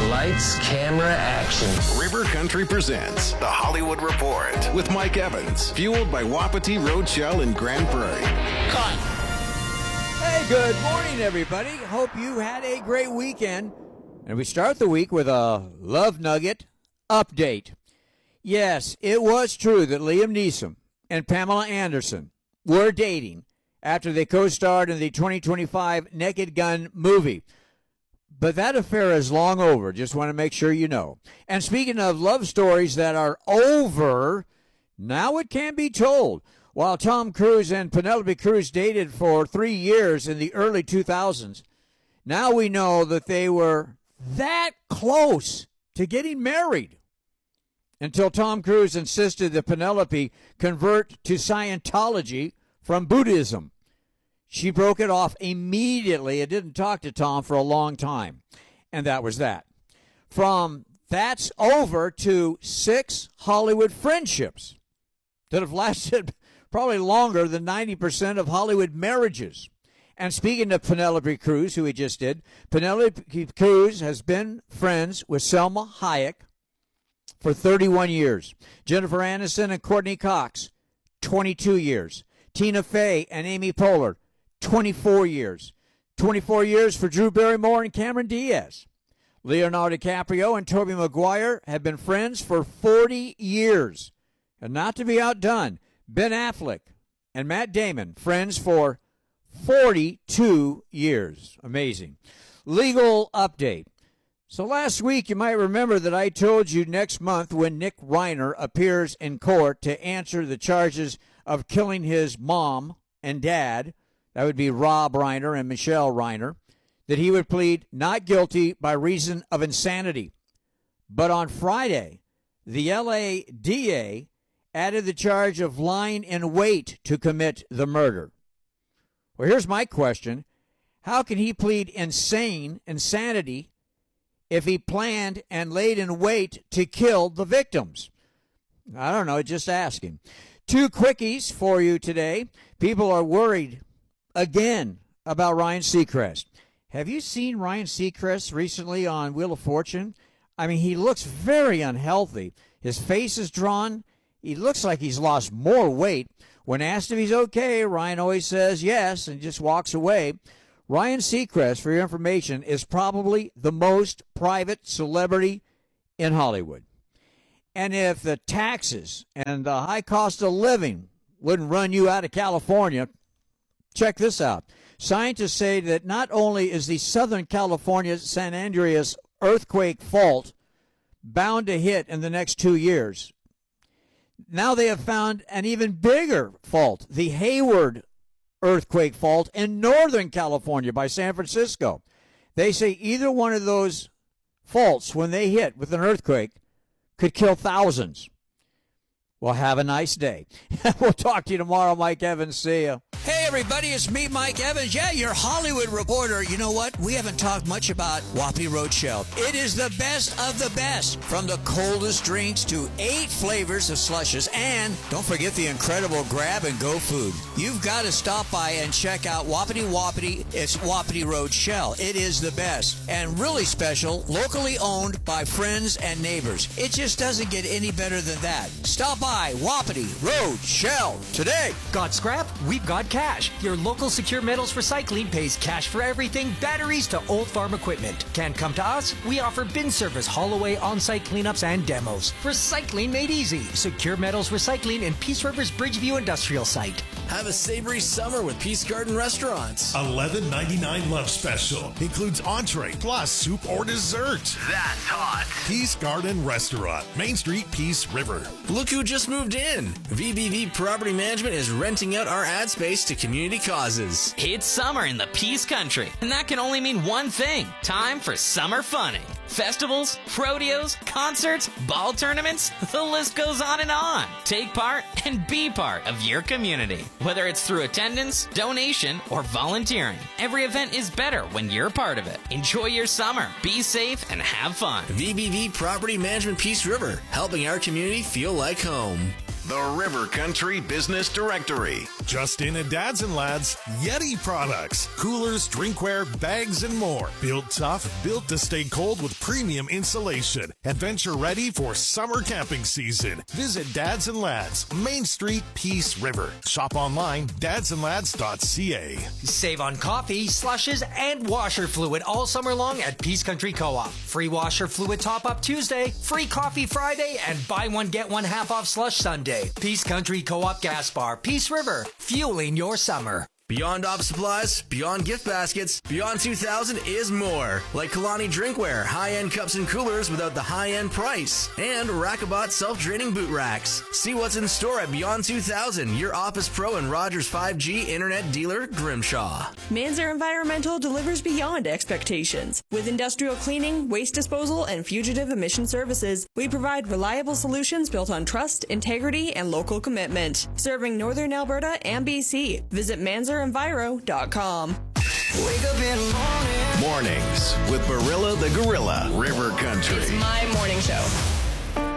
Lights, camera, action. River Country presents The Hollywood Report with Mike Evans, fueled by Wapiti Roadshell in Grand Prairie. Cut. Hey, good morning, everybody. Hope you had a great weekend. And we start the week with a Love Nugget update. Yes, it was true that Liam Neeson and Pamela Anderson were dating after they co-starred in the 2025 Naked Gun movie. But that affair is long over. Just want to make sure you know. And speaking of love stories that are over, now it can be told. While Tom Cruise and Penelope Cruz dated for 3 years in the early 2000s, now we know that they were that close to getting married until Tom Cruise insisted that Penelope convert to Scientology from Buddhism. She broke it off immediately and didn't talk to Tom for a long time. And that was that. From that's over to 6 Hollywood friendships that have lasted probably longer than 90% of Hollywood marriages. And speaking of Penelope Cruz, who we just did, Penelope Cruz has been friends with Selma Hayek for 31 years. Jennifer Aniston and Courtney Cox, 22 years. Tina Fey and Amy Poehler, 24 years. 24 years for Drew Barrymore and Cameron Diaz. Leonardo DiCaprio and Tobey Maguire have been friends for 40 years. And not to be outdone, Ben Affleck and Matt Damon, friends for 42 years. Amazing. Legal update. So last week, you might remember that I told you next month when Nick Reiner appears in court to answer the charges of killing his mom and dad, that would be Rob Reiner and Michelle Reiner, that he would plead not guilty by reason of insanity. But on Friday, the LA DA added the charge of lying in wait to commit the murder. Well, here's my question. How can he plead insanity, if he planned and laid in wait to kill the victims? I don't know, just asking. 2 quickies for you today. People are worried again about Ryan Seacrest. Have you seen Ryan Seacrest recently on Wheel of Fortune? I mean, he looks very unhealthy. His face is drawn. He looks like he's lost more weight. When asked if he's okay, Ryan always says yes and just walks away. Ryan Seacrest, for your information, is probably the most private celebrity in Hollywood. And if the taxes and the high cost of living wouldn't run you out of California, check this out. Scientists say that not only is the Southern California San Andreas earthquake fault bound to hit in the next 2 years, now they have found an even bigger fault, the Hayward earthquake fault in Northern California by San Francisco. They say either one of those faults, when they hit with an earthquake, could kill thousands. Well, have a nice day. We'll talk to you tomorrow. Mike Evans. See ya. Hey, everybody, it's me, Mike Evans. Yeah, your Hollywood reporter. You know what? We haven't talked much about Wapiti Roadshell. It is the best of the best. From the coldest drinks to 8 flavors of slushes. And don't forget the incredible grab-and-go food. You've got to stop by and check out Wapiti Wapiti. It's Wapiti Roadshell. It is the best. And really special, locally owned by friends and neighbors. It just doesn't get any better than that. Stop by Wapiti Roadshell today. Got scrap? We've got cash. Your local Secure Metals Recycling pays cash for everything, batteries to old farm equipment. Can't come to us? We offer bin service, haul away, on-site cleanups, and demos. Recycling made easy. Secure Metals Recycling in Peace River's Bridgeview Industrial Site. Have a savory summer with Peace Garden Restaurants. $11.99 Love Special. Includes entree plus soup or dessert. That's hot. Peace Garden Restaurant. Main Street, Peace River. Look who just moved in. VBV Property Management is renting out our ad space to community causes. It's summer in the Peace Country, and that can only mean one thing. Time for summer funning. Festivals, rodeos, concerts, ball tournaments, the list goes on and on. Take part and be part of your community. Whether it's through attendance, donation, or volunteering, every event is better when you're part of it. Enjoy your summer, be safe, and have fun. VBV Property Management Peace River, helping our community feel like home. the River Country Business Directory. Just in at Dads and Lads, Yeti products, coolers, drinkware, bags, and more. Built tough, built to stay cold with premium insulation. Adventure ready for summer camping season. Visit Dads and Lads, Main Street, Peace River. Shop online, dadsandlads.ca. Save on coffee, slushes, and washer fluid all summer long at Peace Country Co-op. Free washer fluid top-up Tuesday, free coffee Friday, and buy one, get one half off slush Sunday. Peace Country Co-op Gas Bar, Peace River, fueling your summer. Beyond office supplies, beyond gift baskets, Beyond 2000 is more. Like Kalani Drinkware, high-end cups and coolers without the high-end price. And Rackabot self-draining boot racks. See what's in store at Beyond 2000, your Office Pro and Rogers 5G internet dealer, Grimshaw. Manzer Environmental delivers beyond expectations. With industrial cleaning, waste disposal, and fugitive emission services, we provide reliable solutions built on trust, integrity, and local commitment. Serving Northern Alberta and BC. Visit manzerenviro.com. Wake up in the morning. Mornings with Barilla the Gorilla, River Country. It's my morning show.